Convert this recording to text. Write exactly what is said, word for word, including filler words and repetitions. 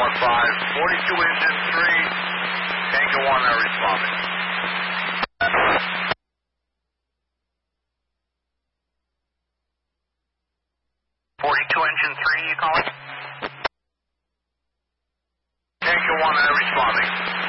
one five, forty-two engine three, Tango one are responding. forty-two engine three, you calling? Tango one are responding.